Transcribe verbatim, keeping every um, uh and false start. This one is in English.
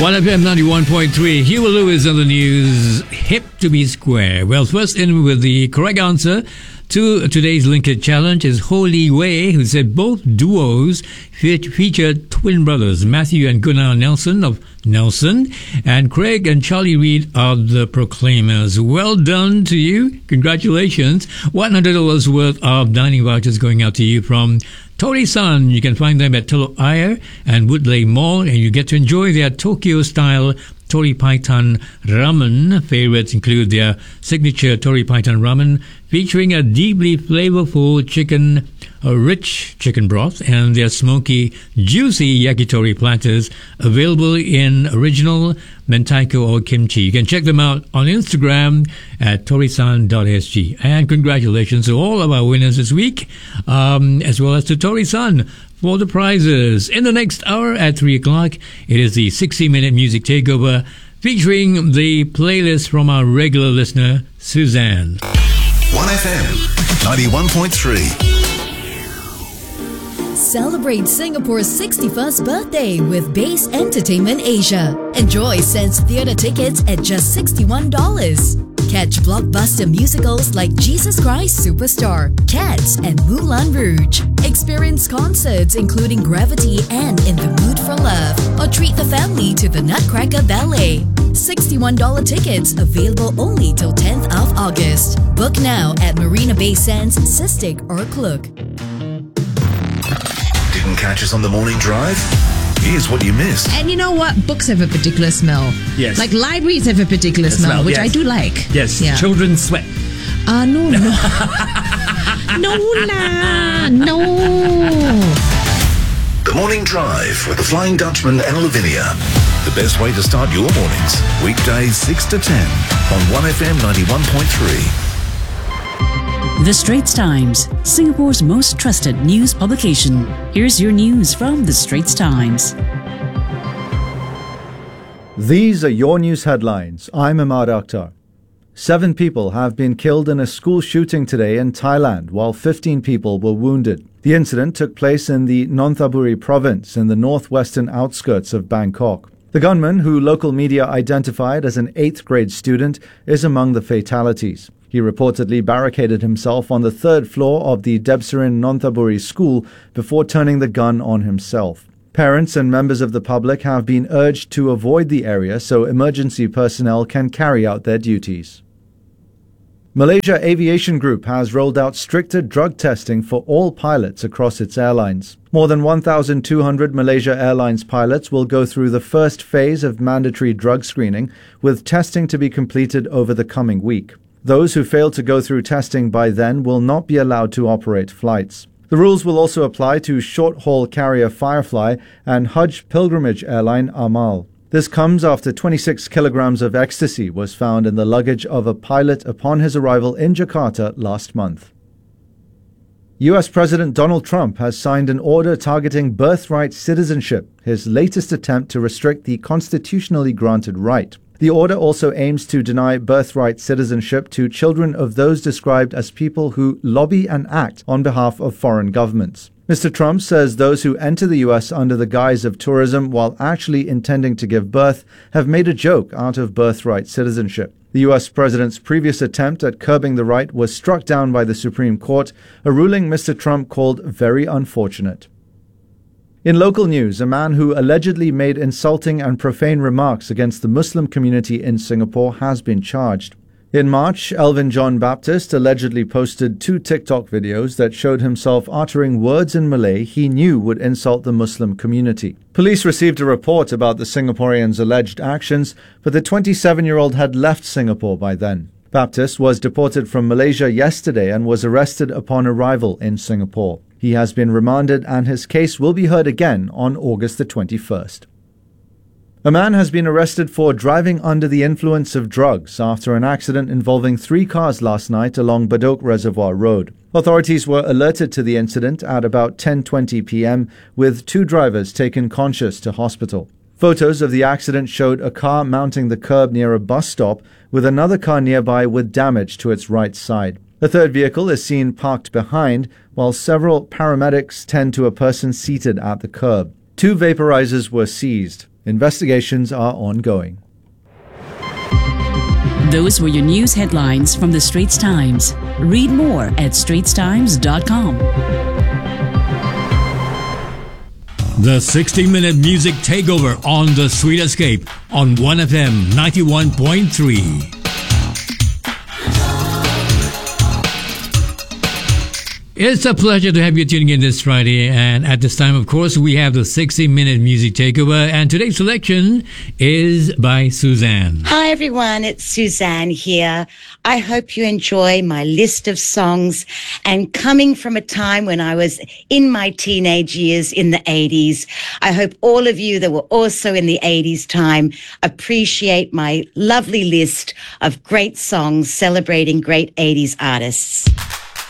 one F M ninety-one point three, Hugo Lewis on the news. Hip to be square. Well, first in with the correct answer to today's Linked Challenge is Holy Wei, who said both duos fe- featured twin brothers, Matthew and Gunnar Nelson of Nelson, and Craig and Charlie Reed of the Proclaimers. Well done to you. Congratulations. one hundred dollars worth of dining vouchers going out to you from Tori-san. You can find them at Telok Ayer and Woodleigh Mall, and you get to enjoy their Tokyo-style Tori Paitan Ramen. Favorites include their signature Tori Paitan Ramen, featuring a deeply flavorful chicken, a rich chicken broth, and their smoky, juicy yakitori platters, available in original mentaiko or kimchi. You can check them out on Instagram at torisan dot s g. And congratulations to all of our winners this week, um, as well as to Tori-san for the prizes. In the next hour at three o'clock, it is the sixty-minute music takeover featuring the playlist from our regular listener, Suzanne. one F M ninety-one point three. Celebrate Singapore's sixty-first birthday with Base Entertainment Asia. Enjoy Sense Theatre tickets at just sixty-one dollars. Catch blockbuster musicals like Jesus Christ Superstar, Cats, and Moulin Rouge. Experience concerts including Gravity and In the Mood for Love. Or treat the family to the Nutcracker Ballet. sixty-one dollars tickets available only till tenth of August. Book now at Marina Bay Sands, Cystic or Klook. Didn't catch us on the morning drive? Here's what you missed. And you know what? Books have a particular smell. Yes. Like libraries have a particular The smell, smell, which yes. I do like. Yes, Yeah. children sweat. Uh, no, no. no, lah. No. The Morning Drive with the Flying Dutchman and Lavinia. The best way to start your mornings. Weekdays six to ten on one F M ninety-one point three. The Straits Times, Singapore's most trusted news publication. Here's your news from The Straits Times. These are your news headlines. I'm Ahmad Akhtar. Seven people have been killed in a school shooting today in Thailand, while fifteen people were wounded. The incident took place in the Nonthaburi province in the northwestern outskirts of Bangkok. The gunman, who local media identified as an eighth grade student, is among the fatalities. He reportedly barricaded himself on the third floor of the Debsirin Nonthaburi school before turning the gun on himself. Parents and members of the public have been urged to avoid the area so emergency personnel can carry out their duties. Malaysia Aviation Group has rolled out stricter drug testing for all pilots across its airlines. More than one thousand two hundred Malaysia Airlines pilots will go through the first phase of mandatory drug screening, with testing to be completed over the coming week. Those who fail to go through testing by then will not be allowed to operate flights. The rules will also apply to short-haul carrier Firefly and Hajj pilgrimage airline Amal. This comes after twenty-six kilograms of ecstasy was found in the luggage of a pilot upon his arrival in Jakarta last month. U S President Donald Trump has signed an order targeting birthright citizenship, his latest attempt to restrict the constitutionally granted right. The order also aims to deny birthright citizenship to children of those described as people who lobby and act on behalf of foreign governments. Mister Trump says those who enter the U S under the guise of tourism while actually intending to give birth have made a joke out of birthright citizenship. The U S president's previous attempt at curbing the right was struck down by the Supreme Court, a ruling Mister Trump called very unfortunate. In local news, a man who allegedly made insulting and profane remarks against the Muslim community in Singapore has been charged. In March, Elvin John Baptist allegedly posted two TikTok videos that showed himself uttering words in Malay he knew would insult the Muslim community. Police received a report about the Singaporean's alleged actions, but the twenty-seven-year-old had left Singapore by then. Baptist was deported from Malaysia yesterday and was arrested upon arrival in Singapore. He has been remanded and his case will be heard again on August the twenty-first. A man has been arrested for driving under the influence of drugs after an accident involving three cars last night along Bedok Reservoir Road. Authorities were alerted to the incident at about ten twenty p.m. with two drivers taken conscious to hospital. Photos of the accident showed a car mounting the curb near a bus stop with another car nearby with damage to its right side. A third vehicle is seen parked behind, while several paramedics tend to a person seated at the curb. Two vaporizers were seized. Investigations are ongoing. Those were your news headlines from the Straits Times. Read more at straits times dot com. The sixty minute music takeover on The Sweet Escape on one F M ninety-one point three. It's a pleasure to have you tuning in this Friday, and at this time, of course, we have the sixty minute music takeover, and today's selection is by Suzanne. Hi everyone, it's Suzanne here. I hope you enjoy my list of songs, and coming from a time when I was in my teenage years in the eighties, I hope all of you that were also in the eighties time appreciate my lovely list of great songs celebrating great eighties artists.